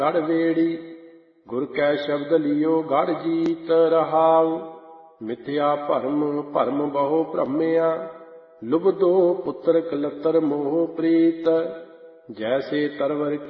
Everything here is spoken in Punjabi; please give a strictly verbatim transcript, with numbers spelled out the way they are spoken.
ਗੜ ਵੇੜੀ। ਗੁਰ ਕੈ ਸ਼ਬਦ ਲਿਓ ਗੜ ਜੀਤ ਰਹਾਉ। ਮਿਥਿਆ ਭਰਮ ਭਰਮ ਬਹੁ ਭ੍ਰਮਿਆ। ਲੁਬਧੋ ਪੁੱਤਰ ਕਲਤਰ ਮੋਹ ਪ੍ਰੀਤ। ਜੈਸੇ ਤਰਵਰ